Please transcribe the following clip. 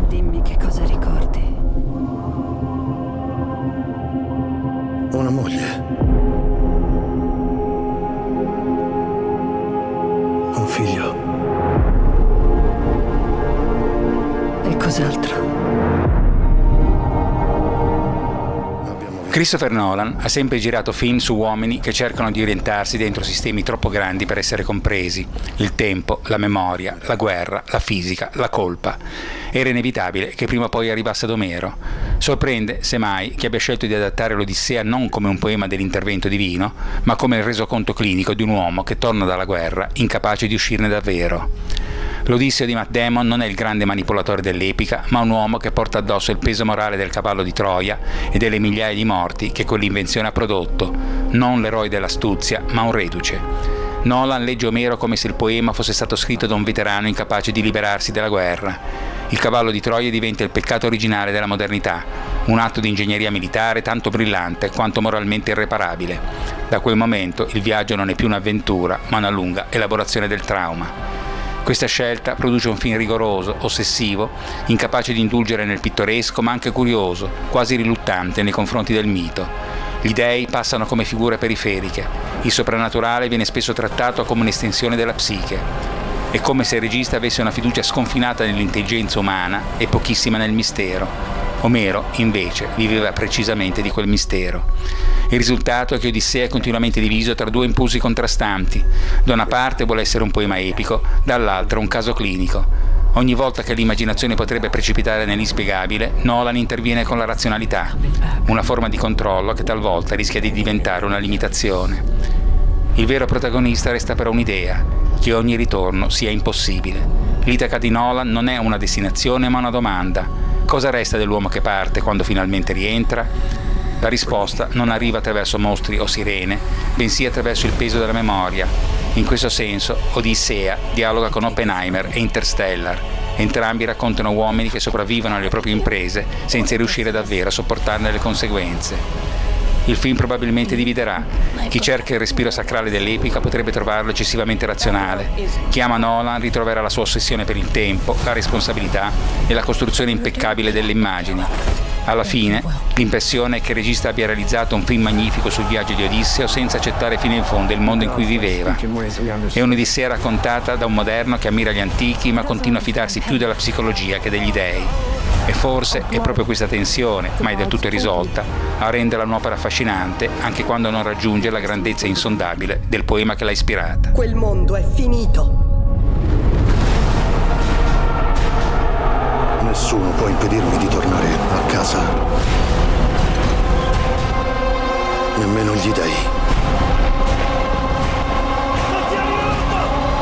Dimmi che cosa ricordi. Una moglie. Un figlio. E cos'altro? Christopher Nolan ha sempre girato film su uomini che cercano di orientarsi dentro sistemi troppo grandi per essere compresi: il tempo, la memoria, la guerra, la fisica, la colpa. Era inevitabile che prima o poi arrivasse ad Omero. Sorprende, semmai, che abbia scelto di adattare l'Odissea non come un poema dell'intervento divino, ma come il resoconto clinico di un uomo che torna dalla guerra incapace di uscirne davvero. L'Odisseo di Matt Damon non è il grande manipolatore dell'epica, ma un uomo che porta addosso il peso morale del cavallo di Troia e delle migliaia di morti che quell'invenzione ha prodotto. Non l'eroe dell'astuzia, ma un reduce. Nolan legge Omero come se il poema fosse stato scritto da un veterano incapace di liberarsi dalla guerra. Il cavallo di Troia diventa il peccato originale della modernità, un atto di ingegneria militare tanto brillante quanto moralmente irreparabile. Da quel momento il viaggio non è più un'avventura, ma una lunga elaborazione del trauma. Questa scelta produce un film rigoroso, ossessivo, incapace di indulgere nel pittoresco, ma anche curioso, quasi riluttante nei confronti del mito. Gli dei passano come figure periferiche. Il soprannaturale viene spesso trattato come un'estensione della psiche. È come se il regista avesse una fiducia sconfinata nell'intelligenza umana e pochissima nel mistero. Omero, invece, viveva precisamente di quel mistero. Il risultato è che Odissea è continuamente diviso tra due impulsi contrastanti. Da una parte vuole essere un poema epico, dall'altra un caso clinico. Ogni volta che l'immaginazione potrebbe precipitare nell'inspiegabile, Nolan interviene con la razionalità, una forma di controllo che talvolta rischia di diventare una limitazione. Il vero protagonista resta però un'idea, che ogni ritorno sia impossibile. L'Itaca di Nolan non è una destinazione ma una domanda. Cosa resta dell'uomo che parte quando finalmente rientra? La risposta non arriva attraverso mostri o sirene, bensì attraverso il peso della memoria. In questo senso, Odissea dialoga con Oppenheimer e Interstellar. Entrambi raccontano uomini che sopravvivono alle proprie imprese senza riuscire davvero a sopportarne le conseguenze. Il film probabilmente dividerà. Chi cerca il respiro sacrale dell'epica potrebbe trovarlo eccessivamente razionale. Chi ama Nolan ritroverà la sua ossessione per il tempo, la responsabilità e la costruzione impeccabile delle immagini. Alla fine, l'impressione è che il regista abbia realizzato un film magnifico sul viaggio di Odisseo senza accettare fino in fondo il mondo in cui viveva. È un'Odissea raccontata da un moderno che ammira gli antichi ma continua a fidarsi più della psicologia che degli dei. E forse è proprio questa tensione, mai del tutto irrisolta, a rendere un'opera affascinante anche quando non raggiunge la grandezza insondabile del poema che l'ha ispirata. Quel mondo è finito. Nessuno può impedirmi di tornare a casa. Nemmeno gli dei.